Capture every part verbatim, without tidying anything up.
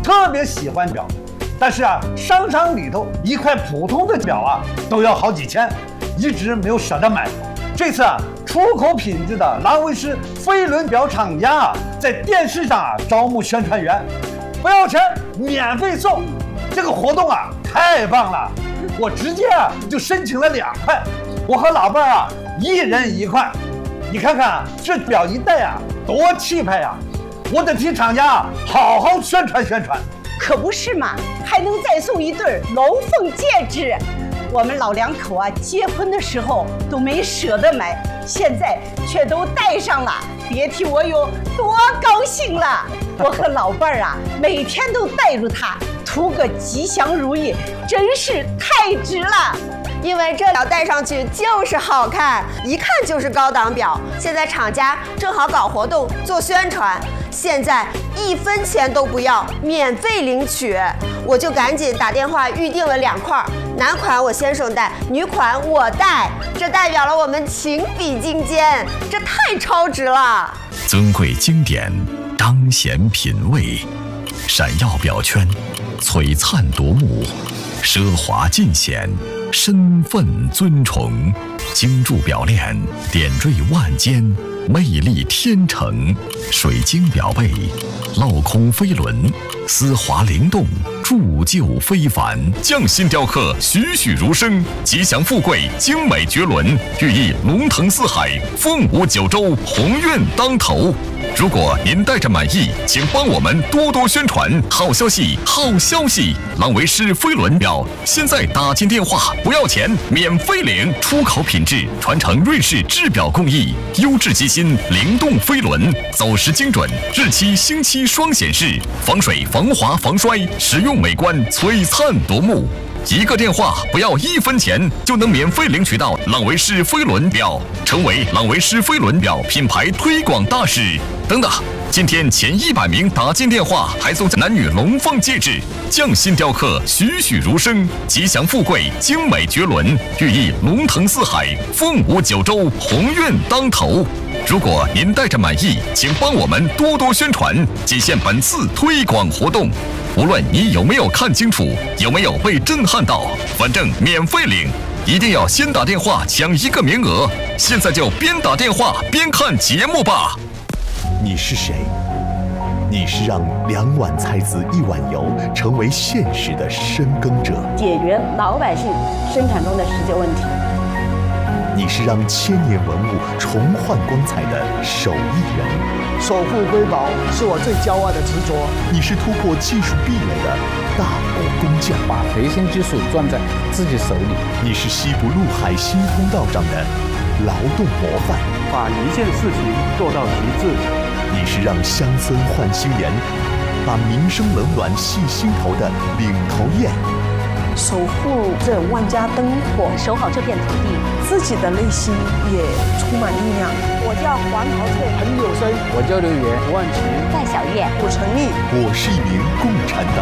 特别喜欢表，但是啊，商场里头一块普通的表啊都要好几千，一直没有舍得买。这次啊，出口品质的郎威诗飞轮表厂家啊，在电视上啊招募宣传员，不要钱，免费送。这个活动啊太棒了，我直接啊就申请了两块，我和老伴儿啊一人一块。你看看这表一戴啊，多气派呀！我得替厂家啊好好宣传宣传。 可不是嘛，还能再送一对龙凤戒指。我们老两口啊，结婚的时候都没舍得买，现在却都戴上了，别提我有多高兴了。我和老伴儿啊，每天都带着它，图个吉祥如意，真是太值了。 因为这表戴上去就是好看，一看就是高档表。现在厂家正好搞活动做宣传，现在一分钱都不要，免费领取。我就赶紧打电话预定了两块，男款我先生戴，女款我戴，这代表了我们情比金坚，这太超值了。 尊贵经典，彰显品味，闪耀表圈，璀璨夺目，奢华尽显，身份尊崇。精铸表链，点缀万间，魅力天成。水晶表背，镂空飞轮，丝滑灵动，铸就非凡。匠心雕刻，栩栩如生，吉祥富贵，精美绝伦，寓意龙腾四海，凤舞九州，鸿运当头。如果您戴着满意，请帮我们多多宣传。好消息，好消息！郎威诗飞轮表现在打进电话不要钱，免费领，出口品质，传承瑞士制表工艺，优质机芯，灵动飞轮，走时精准，日期星期双显示，防水、防滑、防摔，实用美观，璀璨夺目。一个电话不要一分钱，就能免费领取到郎威诗飞轮表，成为郎威诗飞轮表品牌推广大使。等等，今天前一百名打进电话还送男女龙凤戒指，匠心雕刻，栩栩如生，吉祥富贵，精美绝伦，寓意龙腾四海，凤舞九州，鸿运当头。如果您戴着满意，请帮我们多多宣传，仅限本次推广活动。无论你有没有看清楚，有没有被震撼到，反正免费领，一定要先打电话抢一个名额。现在就边打电话边看节目吧。 你是谁？你是让两碗菜籽一碗油成为现实的深耕者， 解决老百姓生产中的实际问题。 你是让千年文物重焕光彩的手艺人， 守护瑰宝是我最骄傲的执着。 你是突破技术壁垒的大国工匠， 把核心技术攥在自己手里。 你是西部陆海新通道上的劳动模范， 把一件事情做到极致。 你是让乡村换新颜，把民生冷暖系心头的领头雁。 守护这万家灯火， 守好这片土地， 自己的内心也充满力量。 我叫黄桃翠， 陈有生， 我叫刘源， 吴万琪， 戴小月， 我陈毅， 我是一名共产党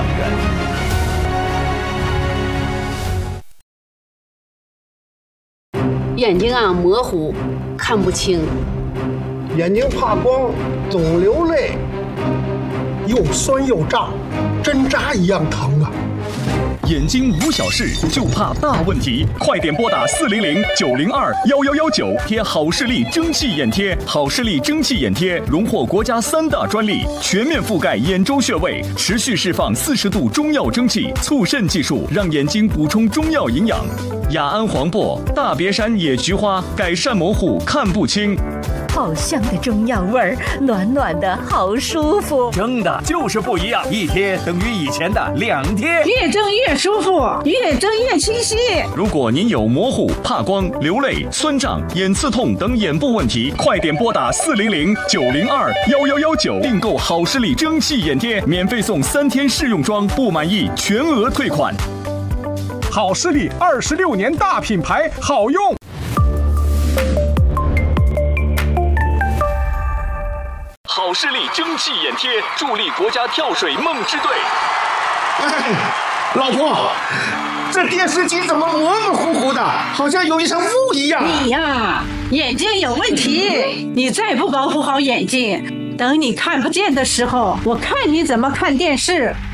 员。眼睛啊模糊，看不清， 眼睛怕光，总流泪，又酸又胀，针扎一样疼啊。 眼睛无小事，就怕大问题。快点拨打四零零九零二幺幺幺九，贴好视力蒸汽眼贴。好视力蒸汽眼贴荣获国家三大专利，全面覆盖眼周穴位，持续释放四十度中药蒸汽，促肾技术让眼睛补充中药营养。雅安黄柏、大别山野菊花改善模糊看不清。 好香的中药味儿，暖暖的好舒服。 蒸的就是不一样，一贴等于以前的两贴， 越蒸越舒服，越蒸越清晰。 如果您有模糊、怕光、流泪、酸胀、眼刺痛等眼部问题，快点拨打四零零九零二幺幺幺九，订购好视力蒸汽眼贴，免费送三天试用装，不满意全额退款。 好视力二十六年大品牌，好用。 好视力蒸汽眼贴助力国家跳水梦之队。 哎，老婆，这电视机怎么模模糊糊的，好像有一层雾一样？ 你呀，眼睛有问题，你再不保护好眼睛，等你看不见的时候，我看你怎么看电视。